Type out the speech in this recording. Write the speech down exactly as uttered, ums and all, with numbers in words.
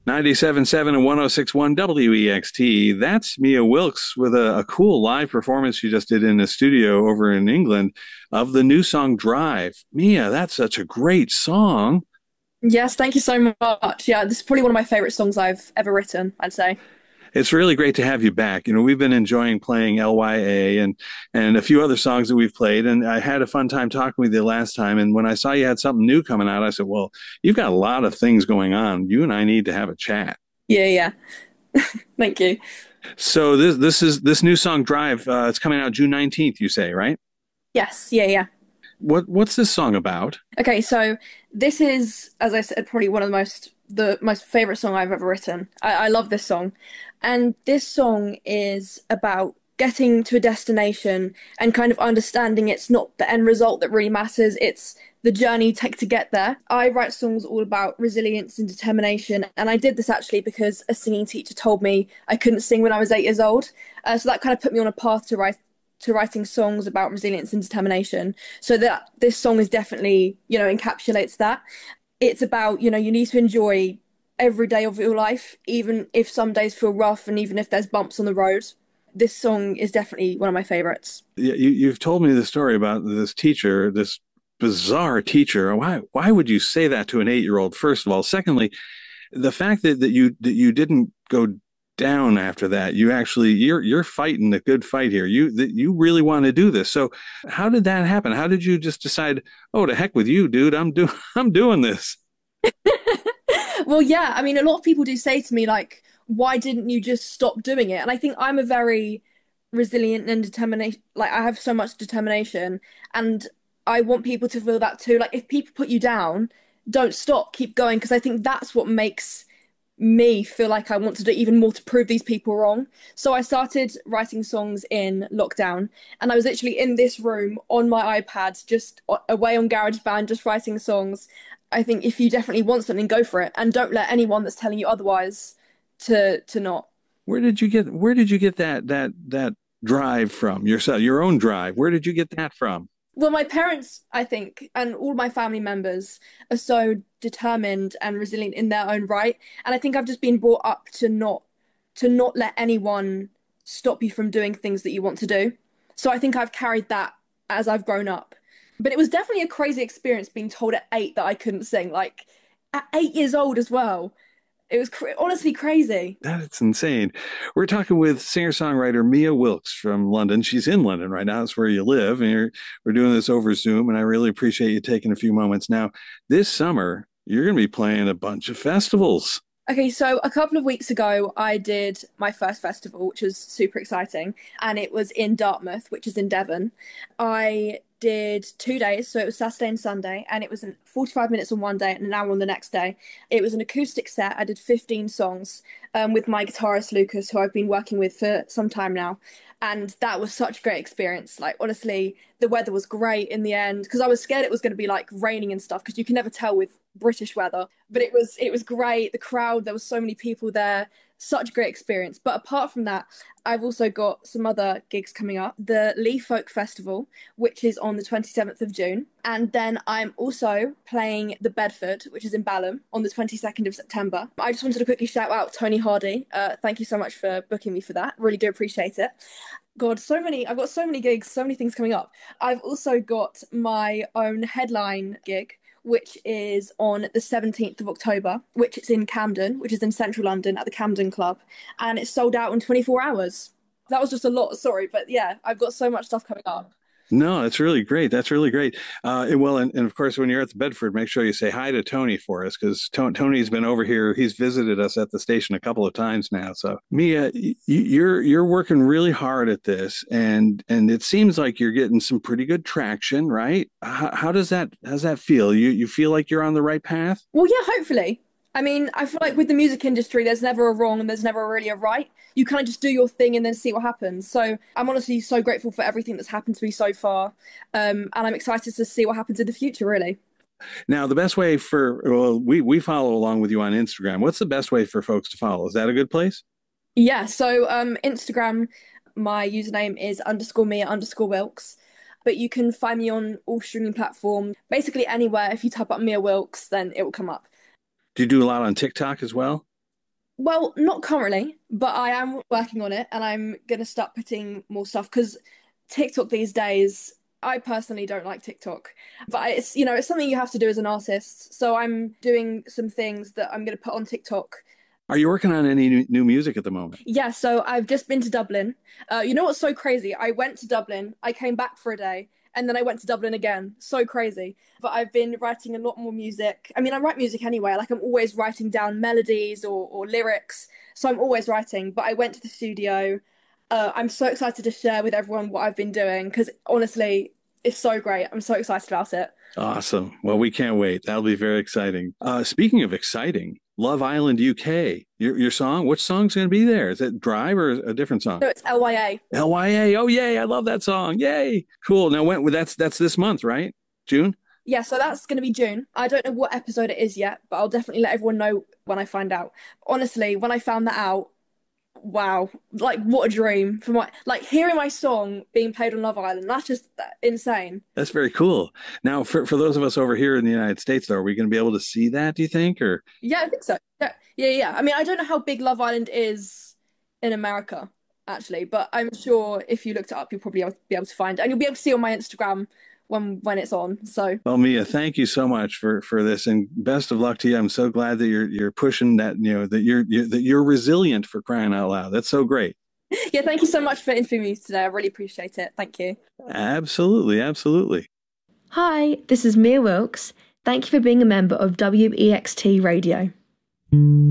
ninety-seven point seven and one oh six point one W E X T. That's Mia Wilkes with a, a cool live performance she just did in a studio over in England of the new song Drive. Mia, that's such a great song. Yes, thank you so much. Yeah, this is probably one of my favorite songs I've ever written, I'd say. It's really great to have you back. You know, we've been enjoying playing L Y A and and a few other songs that we've played, and I had a fun time talking with you last time. And when I saw you had something new coming out, I said, "Well, you've got a lot of things going on. You and I need to have a chat." Yeah, yeah. Thank you. So this this is this new song Drive. Uh, it's coming out June nineteenth. You say, right? Yes, yeah, yeah. What what's this song about? Okay, so this is, as I said, probably one of the most the most favorite song I've ever written. I, I love this song. And this song is about getting to a destination and kind of understanding it's not the end result that really matters, it's the journey you take to get there. I write songs all about resilience and determination, and I did this actually because a singing teacher told me I couldn't sing when I was eight years old. Uh, so that kind of put me on a path to write to writing songs about resilience and determination. So that this song is definitely, you know, encapsulates that. It's about, you know, you need to enjoy every day of your life, even if some days feel rough and even if there's bumps on the road. This song is definitely one of my favorites. You, you've told me the story about this teacher, this bizarre teacher. Why why would you say that to an eight year old? First of all, secondly, the fact that, that you that you didn't go down after that, you actually you're you're fighting a good fight here. You that you really want to do this. So how did that happen? How did you just decide, oh, to heck with you, dude? I'm doing I'm doing this. Well, yeah, I mean, a lot of people do say to me, like, why didn't you just stop doing it? And I think I'm a very resilient and determination, like, I have so much determination, and I want people to feel that too. Like, if people put you down, don't stop, keep going, because I think that's what makes me feel like I want to do even more to prove these people wrong. So I started writing songs in lockdown, and I was literally in this room on my iPad, just away on GarageBand, just writing songs. I think if you definitely want something, go for it, and don't let anyone that's telling you otherwise to to not. Where did you get where did you get that that that drive from yourself, your own drive? Where did you get that from? Well, my parents, I think, and all my family members are so determined and resilient in their own right, and I think I've just been brought up to not to not let anyone stop you from doing things that you want to do. So I think I've carried that as I've grown up. But it was definitely a crazy experience being told at eight that I couldn't sing, like at eight years old as well. It was cr honestly crazy. That's insane. We're talking with singer-songwriter Mia Wilkes from London. She's in London right now. That's where you live. And you're, we're doing this over Zoom, and I really appreciate you taking a few moments. Now, this summer, you're going to be playing a bunch of festivals. Okay, so a couple of weeks ago, I did my first festival, which was super exciting, and it was in Dartmouth, which is in Devon. I did two days, so it was Saturday and Sunday, and it was in forty-five minutes on one day and an hour on the next day. It was an acoustic set. I did fifteen songs um, with my guitarist Lucas, who I've been working with for some time now. And that was such a great experience. Like, honestly, the weather was great in the end because I was scared it was going to be like raining and stuff because you can never tell with British weather. But it was it was great. The crowd, there was so many people there. Such a great experience. But apart from that, I've also got some other gigs coming up. The Lee Folk Festival, which is on the twenty-seventh of June. And then I'm also playing the Bedford, which is in Balham, on the twenty-second of September. I just wanted to quickly shout out Tony Hardy. Uh, thank you so much for booking me for that. Really do appreciate it. God, so many, I've got so many gigs, so many things coming up. I've also got my own headline gig, which is on the seventeenth of October, which is in Camden, which is in central London at the Camden Club. And it's sold out in twenty-four hours. That was just a lot, sorry. But yeah, I've got so much stuff coming up. No, that's really great. That's really great. Uh, and well, and, and of course, when you're at the Bedford, make sure you say hi to Tony for us because to Tony's been over here. He's visited us at the station a couple of times now. So, Mia, y- you're you're working really hard at this, and and it seems like you're getting some pretty good traction, right? How, how does that how does that feel? You you feel like you're on the right path? Well, yeah, hopefully. I mean, I feel like with the music industry, there's never a wrong and there's never really a right. You kind of just do your thing and then see what happens. So I'm honestly so grateful for everything that's happened to me so far. Um, and I'm excited to see what happens in the future, really. Now, the best way for well, we we follow along with you on Instagram. What's the best way for folks to follow? Is that a good place? Yeah, so um, Instagram, my username is underscore Mia underscore Wilkes. But you can find me on all streaming platforms, basically anywhere. If you type up Mia Wilkes, then it will come up. Do you do a lot on TikTok as well? Well, not currently, but I am working on it and I'm gonna start putting more stuff because TikTok these days, I personally don't like TikTok, but it's, you know, it's something you have to do as an artist. So I'm doing some things that I'm gonna put on TikTok. Are you working on any new new music at the moment? Yeah, so I've just been to Dublin. Uh, you know what's so crazy? I went to Dublin, I came back for a day, and then I went to Dublin again. So crazy. But I've been writing a lot more music. I mean, I write music anyway. Like I'm always writing down melodies or, or lyrics. So I'm always writing. But I went to the studio. Uh, I'm so excited to share with everyone what I've been doing because honestly, it's so great. I'm so excited about it. Awesome. Well, we can't wait. That'll be very exciting. Uh, speaking of exciting, Love Island U K, your your song, which song's going to be there? Is it Drive or a different song? So it's L Y A. L Y A. Oh, yay. I love that song. Yay. Cool. Now, when that's that's this month, right? June? Yeah, so that's going to be June. I don't know what episode it is yet, but I'll definitely let everyone know when I find out. Honestly, when I found that out, wow, like what a dream for my like hearing my song being played on Love Island. That's just insane. That's very cool. Now, for, for those of us over here in the United States, though, are we going to be able to see that, do you think? Or Yeah, I think so. Yeah, yeah, yeah. I mean, I don't know how big Love Island is in America, actually, but I'm sure if you looked it up, you'll probably be able to find it. And you'll be able to see on my Instagram when when it's on. So well, Mia, thank you so much for for this, and best of luck to you. I'm so glad that you're you're pushing that, you know, that you're, you're that you're resilient, for crying out loud. That's so great. yeah, thank you so much for interviewing me today. I really appreciate it. Thank you. Absolutely, absolutely. Hi, this is Mia Wilkes. Thank you for being a member of W E X T Radio.